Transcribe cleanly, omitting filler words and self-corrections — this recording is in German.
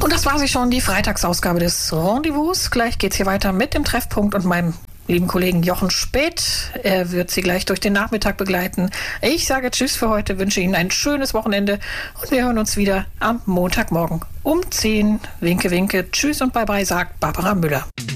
Und das war sie schon, die Freitagsausgabe des Rendezvous. Gleich geht's hier weiter mit dem Treffpunkt und meinem lieben Kollegen Jochen Späth. Er wird Sie gleich durch den Nachmittag begleiten. Ich sage Tschüss für heute, wünsche Ihnen ein schönes Wochenende und wir hören uns wieder am Montagmorgen um 10. Winke, winke, Tschüss und Bye-bye, sagt Barbara Müller.